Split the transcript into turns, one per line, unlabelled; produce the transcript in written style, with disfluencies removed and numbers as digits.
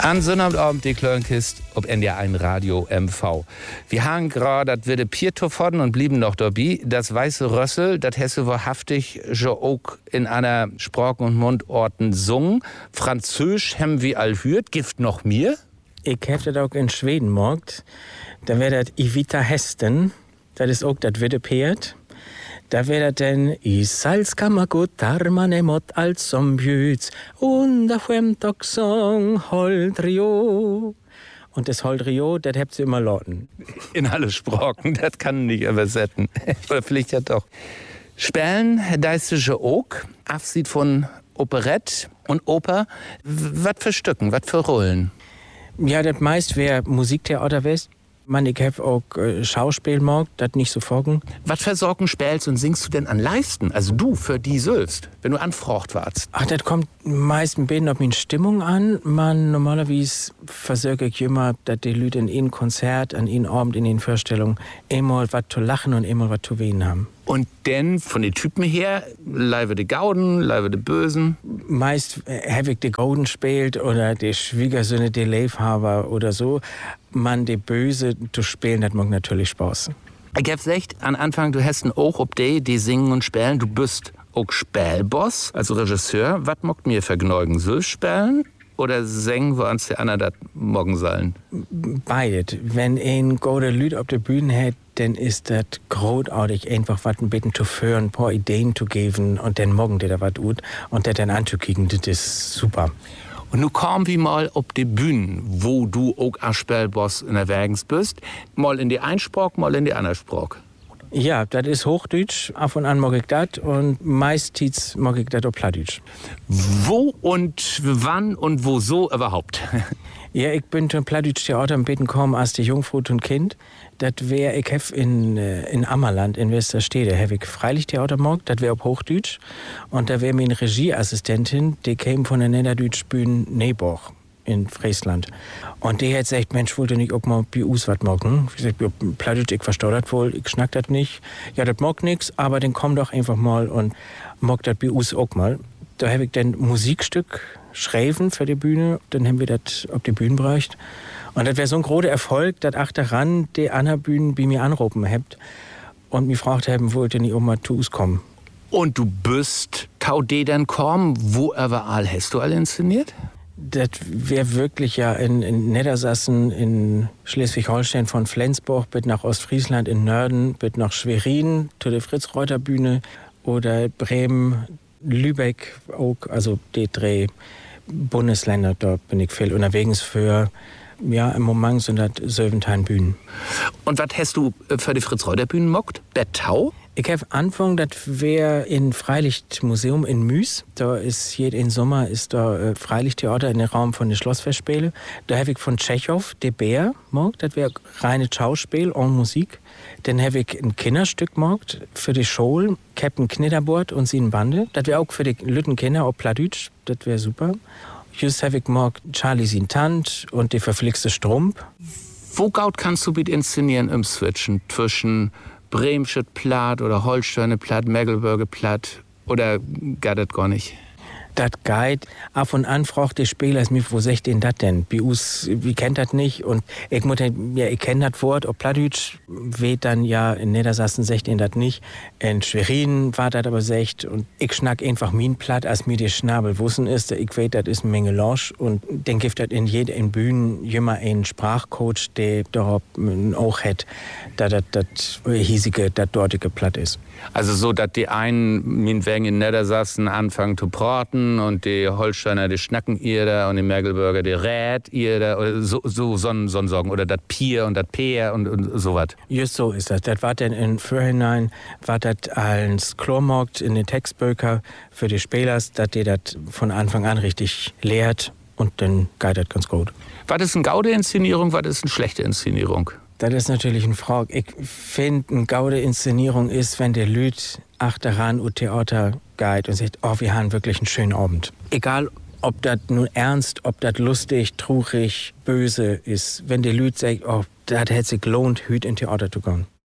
An Sonnabend die Klörnkist ob NDR1 Radio MV. Wir haben gerade, das wird Pier von und blieben noch dabei. Das weiße Rössel, das hesse wahrhaftig schon auch in einer Sprache und Mundorten sungen. Französisch haben wir all hört, Gift noch mir.
Ich hab das auch in Schweden morgt. Da wär das Ivita Hesten. Das ist auch das Widdepeert. Da wär das denn I salskammergut tarmanemot als Sombjüts und da fem Song Holdrio. Und das Holdrio, das habt ihr immer lauten.
In alle Sprachen, das kann nicht übersetzen. Oder vielleicht ja doch. Spellen, da ist es auch. Absieht von Operette und Oper. Was für Stücken, was für Rollen?
Ja, das meist wär Musiktheater west. Man, ich hab auch Schauspiel mag, das nicht so folgen.
Was für Sorgen spielst und singst du denn an Leisten? Also du, für die selbst, wenn du anfrocht warst.
Ach, das kommt meist ein bisschen auf meine Stimmung an. Man, normalerweise versuche ich immer, dass die Leute in einem Konzert, an einem Abend, in den Vorstellungen, einmal was zu lachen und einmal was zu weinen haben.
Und denn von den Typen her, leibe die Gauden, leibe die Bösen?
Meist habe ich die Gauden spielt oder die Schwiegersöhne, die Leifhaber oder so. Man, die Böse zu spielen, das mag natürlich Spaß.
Ich hab gesagt, an Anfang, du hast ein Oog ob die singen und spielen. Du bist auch Spielboss, also Regisseur. Was mag mir vergnügen? So spielen? Oder singen, wo uns die anderen das morgen sollen?
Beides. Wenn ein gute Lüd auf der Bühne hat, dann ist das großartig, einfach was ein bisschen zu führen, ein paar Ideen zu geben und dann morgen dir da was tut und das dann anzukriegen, das ist super.
Und nun kommen wir mal auf die Bühnen, wo du auch als Spielboss in der Wergens bist. Mal in die eine Sprache, mal in die andere Sprache.
Ja, das ist Hochdeutsch. Ab und an mag ich das und meistens mag ich das auch Plattdeutsch.
Wo und wann und wo so überhaupt?
Ja, ich bin zum Plattdeutsch Theater ein bisschen gekommen als die Jungfrau und Kind. Das wär, ich hab in Ammerland, in Westerstede, hab ich Freilichttheater gemacht, das wär auf Hochdeutsch. Und da wär mir eine Regieassistentin, die kam von der Niederdeutschen Bühne Neborg in Friesland. Und die hat gesagt, Mensch, wollte nicht auch mal bei uns was machen? Ich gesagt, ja, Plattdeutsch, ich versteh das wohl, ich schnack das nicht. Ja, das mag nix, aber dann komm doch einfach mal und mag das bei uns auch mal. Da hab ich dann Musikstück schreiben für die Bühne, dann haben wir das auf die Bühne gebracht. Und das wäre so ein großer Erfolg, dass achteran die anderen Bühnen bei mir anrufen habt und mich gefragt haben, wollt ihr nicht auch mal zu uns kommen?
Und du bist, tau de dann kommen, wo überall hast du alle inszeniert?
Das wäre wirklich ja in Niedersachsen, in Schleswig-Holstein von Flensburg bis nach Ostfriesland, in Nörden bis nach Schwerin, zu der Fritz-Reuter-Bühne oder Bremen, Lübeck auch, also die drei Bundesländer, da bin ich viel unterwegs für, ja, im Moment sind das 17 Bühnen.
Und was hast du für die Fritz-Reuter-Bühnen mockt? Bettau?
Ich habe Anfang, das wäre in Freilichtmuseum in Müs. Da ist jeden Sommer ist da Freilichttheater in dem Raum von den Schlossfestspiele. Da habe ich von Tschechow, der Bär, gemacht. Das wäre reine Schauspiel und Musik. Dann habe ich ein Kinderstück gemacht für die Schule, Captain Knitterbord und seine Bande. Das wäre auch für die Lütten Kinder auf Plattdeutsch. Das wäre super. Just habe ich gemacht Charlie sin Tant und die verflixte Strump.
Wo gaut kannst du mit inszenieren im Switchen zwischen Bremsche Platt oder Holsteiner Platt, Mecklenburger Platt oder gar das gar nicht?
Das geht. Ab und an fragt die Spieler mich, wo sagt denn das denn? Bei uns, wir kennen das nicht. Und ich muss ja, ich kenne das Wort, ob Plattdeutsch weht dann ja in Niedersachsen sagt ihn das nicht. In Schwerin war das aber sagt. Und ich schnack einfach mein Platt, als mir die Schnabel wussen ist. Ich weiß, das ist eine Menge Losch. Und dann gibt das in jeder Bühnen immer einen Sprachcoach, der darauf auch hat, dass das hiesige, das dortige Platt ist.
Also so, dass die einen meinetwegen in Niedersachsen anfangen zu praten und die Holsteiner, die schnacken ihr da und die Mergelburger, die rät ihr da oder so Sorgen oder das Pier und das Peer und sowas.
Just so ist das. Das war dann im Vorhinein, war das als Chlormarkt in den Textbüchern für die Spieler, dass die das von Anfang an richtig lehrt und dann geht das ganz gut.
Was ist eine gaude Inszenierung, was ist eine schlechte Inszenierung?
Das ist natürlich eine Frage. Ich finde, eine gaude Inszenierung ist, wenn der Lüd achteran und Theater geht und sagt, oh, wir haben wirklich einen schönen Abend. Egal, ob das nun ernst, ob das lustig, traurig, böse ist. Wenn der Lüd sagt, oh, das hätte sich gelohnt, heute in Theater zu gehen.